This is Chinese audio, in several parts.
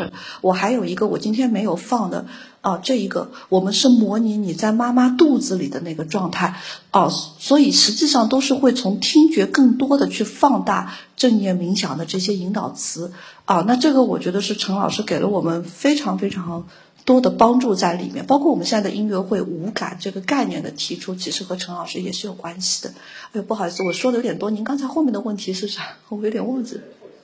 center。我还有一个我今天没有放的这一个我们是模拟你在妈妈肚子里的那个状态所以实际上都是会从听觉更多的去放大正念冥想的这些引导词那这个我觉得是陈老师给了我们非常非常多的帮助在里面，包括我们现在的音乐会无感这个概念的提出，其实和陈老师也是有关系的。哎呦，不好意思，我说的有点多，您刚才后面的问题是啥？我有点忘记。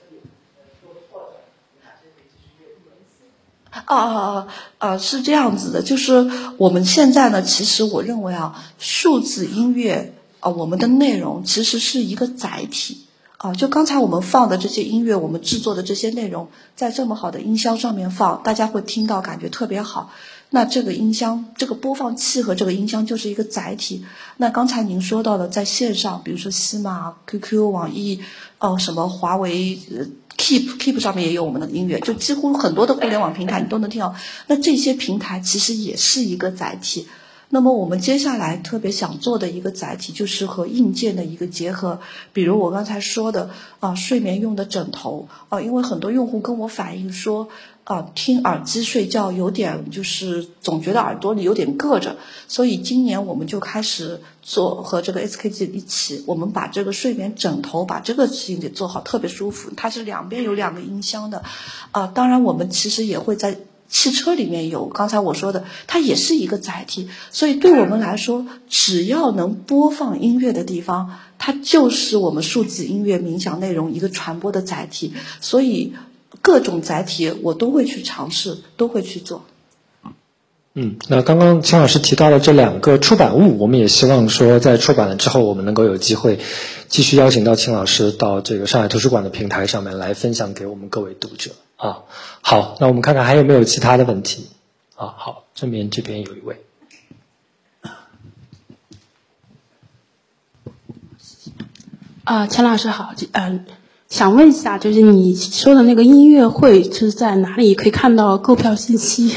是这样子的，就是我们现在呢，其实我认为数字音乐我们的内容其实是一个载体就刚才我们放的这些音乐，我们制作的这些内容，在这么好的音箱上面放，大家会听到感觉特别好。那这个音箱，这个播放器和这个音箱就是一个载体。那刚才您说到的，在线上，比如说喜马、QQ、网易，什么华为Keep 上面也有我们的音乐，就几乎很多的互联网平台你都能听到。那这些平台其实也是一个载体。那么我们接下来特别想做的一个载体就是和硬件的一个结合，比如我刚才说的睡眠用的枕头因为很多用户跟我反映说听耳机睡觉有点就是总觉得耳朵里有点硌着，所以今年我们就开始做和这个 SKG 一起，我们把这个睡眠枕头把这个事情给做好，特别舒服，它是两边有2个音箱的当然我们其实也会在汽车里面有刚才我说的，它也是一个载体，所以对我们来说，只要能播放音乐的地方，它就是我们数字音乐冥想内容一个传播的载体，所以各种载体我都会去尝试，都会去做。 那刚刚秦老师提到了这2个出版物，我们也希望说在出版了之后，我们能够有机会继续邀请到秦老师到这个上海图书馆的平台上面来分享给我们各位读者好，那我们看看还有没有其他的问题好，这边有一位陈老师好，想问一下，就是你说的那个音乐会是在哪里可以看到购票信息？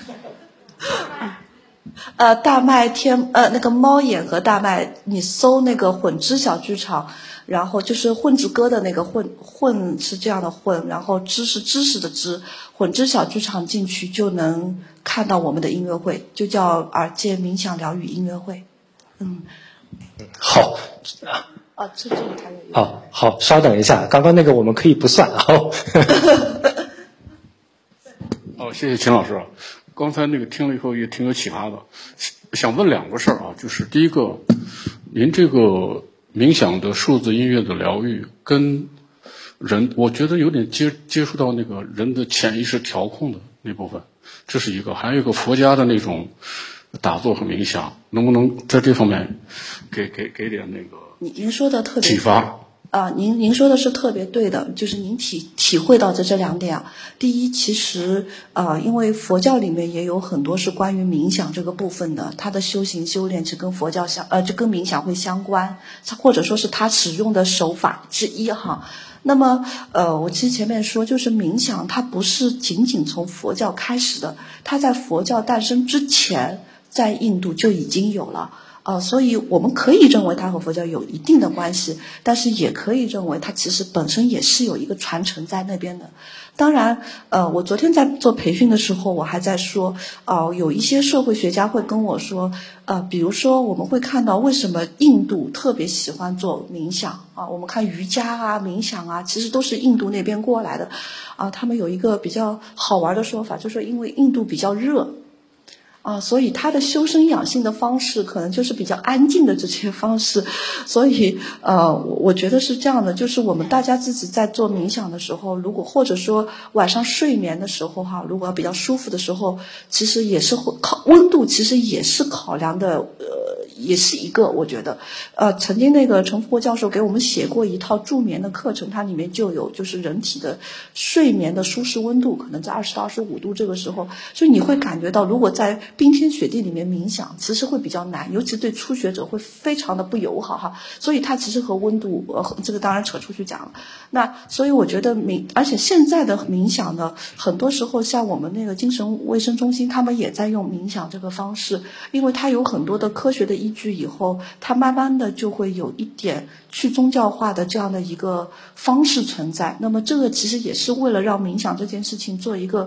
大麦那个猫眼和大麦，你搜那个混知小剧场，然后就是混子歌的那个混是这样的混，然后知是知识的知，混知小剧场进去就能看到我们的音乐会，就叫耳界冥想疗愈音乐会。 好这里还有一个。 好，稍等一下，刚刚那个我们可以不算谢谢秦老师刚才那个听了以后也挺有启发的，想问2个事儿就是第一个，您这个冥想的数字音乐的疗愈跟人，我觉得有点接触到那个人的潜意识调控的那部分，这是一个。还有一个佛家的那种打坐和冥想，能不能在这方面给点那个您说的特别启发？ 您说的是特别对的，就是您体会到这2点第一，其实因为佛教里面也有很多是关于冥想这个部分的，它的修行修炼是跟佛教就跟冥想会相关，或者说是它使用的手法之一那么我其实前面说，就是冥想它不是仅仅从佛教开始的，它在佛教诞生之前，在印度就已经有了。所以我们可以认为它和佛教有一定的关系，但是也可以认为它其实本身也是有一个传承在那边的。当然我昨天在做培训的时候，我还在说有一些社会学家会跟我说比如说我们会看到为什么印度特别喜欢做冥想我们看瑜伽冥想其实都是印度那边过来的他们有一个比较好玩的说法，就是说因为印度比较热所以他的修身养性的方式可能就是比较安静的这些方式，所以我觉得是这样的，就是我们大家自己在做冥想的时候，如果或者说晚上睡眠的时候如果比较舒服的时候，其实也是会温度其实也是考量的也是一个我觉得曾经那个陈福国教授给我们写过一套助眠的课程，它里面就有就是人体的睡眠的舒适温度可能在20到25度，这个时候所以你会感觉到如果在冰天雪地里面冥想其实会比较难，尤其对初学者会非常的不友好所以它其实和温度这个当然扯出去讲了。那所以我觉得而且现在的冥想呢，很多时候像我们那个精神卫生中心他们也在用冥想这个方式，因为它有很多的科学的依据，以后它慢慢的就会有一点去宗教化的这样的一个方式存在。那么这个其实也是为了让冥想这件事情做一个